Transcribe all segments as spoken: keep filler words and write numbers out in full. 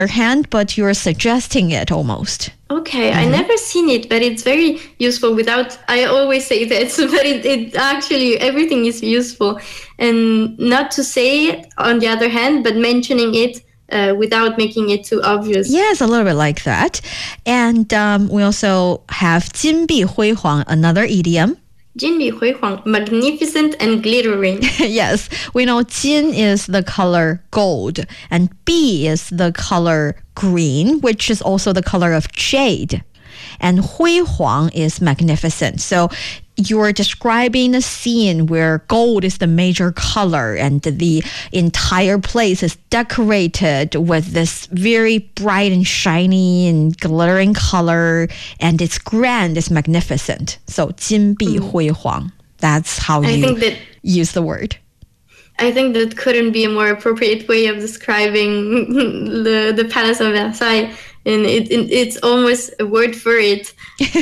hand, but you're suggesting it almost. Okay, Mm-hmm. I never seen it, but it's very useful without, I always say that, but it, it actually, everything is useful. And not to say it on the other hand, but mentioning it uh, without making it too obvious. Yes, a little bit like that. And um, we also have 金碧辉煌, another idiom. 金碧辉煌, magnificent and glittering. Yes, we know 金 is the color gold and 碧 is the color green, which is also the color of jade. And 辉煌 is magnificent. So you're describing a scene where gold is the major color and the entire place is decorated with this very bright and shiny and glittering color, and it's grand, it's magnificent. So 金碧辉煌, that's how I you think that use the word. I think that couldn't be a more appropriate way of describing the the Palace of Versailles. And it, it, it's almost a word for it.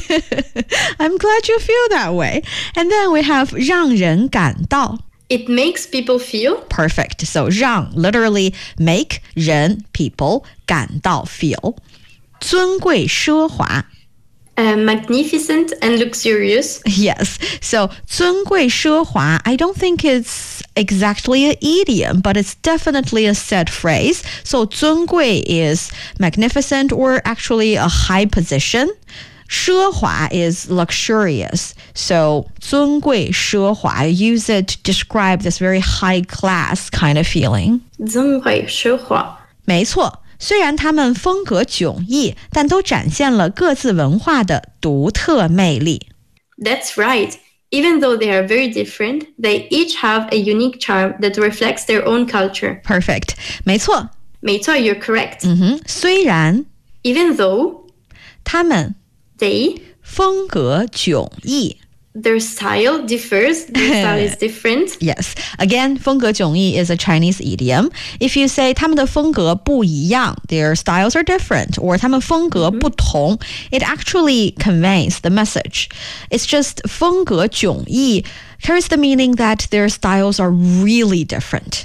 I'm glad you feel that way. And then we have 让人感到. It makes people feel. Perfect. So 让 literally make 人 people 感到 feel. 尊贵奢华. Uh, magnificent and luxurious. Yes. So 尊贵奢华, I don't think it's exactly an idiom, but it's definitely a set phrase. So 尊贵 is magnificent or actually a high position. 奢华 is luxurious. So 尊贵奢华, use it to describe this very high class kind of feeling. 尊贵奢华. 没错。虽然他们风格迥异，但都展现了各自文化的独特魅力。 That's right. Even though they are very different, they each have a unique charm that reflects their own culture. Perfect. 没错。 没错, you're correct. 嗯哼，虽然 Even though 他们 they 风格迥异。 their style differs, their style is different. Yes. Again, 风格迥异 is a Chinese idiom. If you say 他们的风格不一样, their styles are different, or 他们风格不同, it actually conveys the message. It's just 风格迥异 carries the meaning that their styles are really different.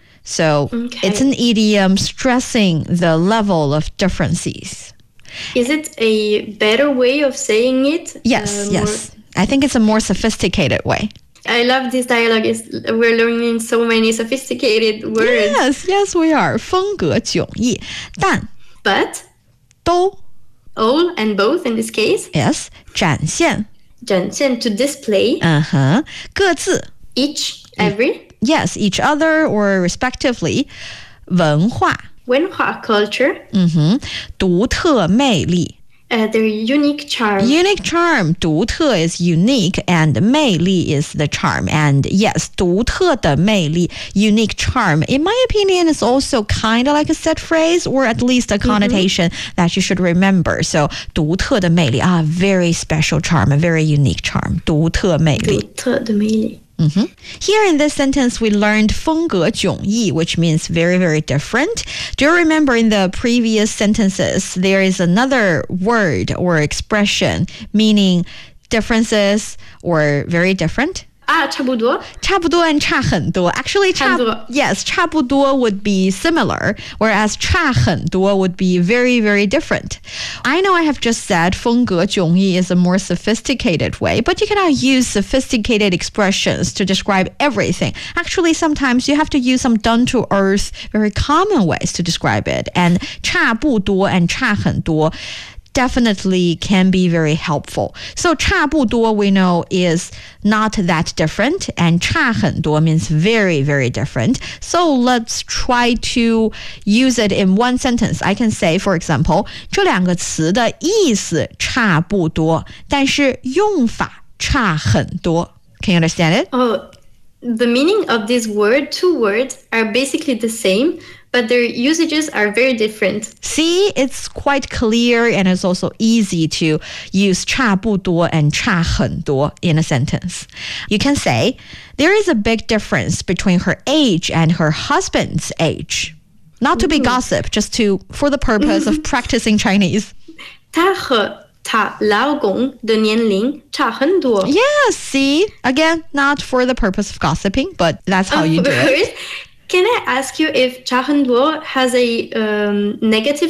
So Okay. it's an idiom stressing the level of differences. Is it a better way of saying it? Yes, Uh, yes. more- I think it's a more sophisticated way. I love this dialogue. Is we're learning so many sophisticated words. Yes, yes, we are. 风格迥异，但 But 都 all and both in this case, yes 展现， 展现 to display 嗯哼，各自 each, every, yes each other or respectively 文化， 文化 culture, 嗯哼，独特魅力。 uh, their unique charm. Unique charm, 独特 is unique and 魅力 is the charm. And yes, 独特的魅力 unique charm, in my opinion, is also kind of like a set phrase or at least a connotation mm-hmm. that you should remember. So 独特的魅力 ah, very special charm, a very unique charm. 独特魅力。 独特的魅力。 Mm-hmm. Here in this sentence, we learned 风格迥异, which means very, very different. Do you remember in the previous sentences, there is another word or expression meaning differences or very different? 啊，差不多。 差不多 and 差很多. Actually, 差, 差不多. yes, 差不多 would be similar, whereas 差很多 would be very, very different. I know I have just said 风格迥异 is a more sophisticated way, but you cannot use sophisticated expressions to describe everything. Actually, sometimes you have to use some down-to-earth, very common ways to describe it. And 差不多 and 差很多 definitely can be very helpful. So 差不多 we know is not that different, and 差很多 means very, very different. So let's try to use it in one sentence. I can say, for example, 这两个词的意思差不多，但是用法差很多. Can you understand it? Oh, the meaning of this word, two words, are basically the same, but their usages are very different. See, it's quite clear and it's also easy to use 差不多 and 差很多 in a sentence. You can say, there is a big difference between her age and her husband's age. Not to be gossip, just to for the purpose of practicing Chinese. 她和她老公的年龄差很多. Yeah, see? Again, not for the purpose of gossiping, but that's how you do it. Can I ask you if 差很多 has a um, negative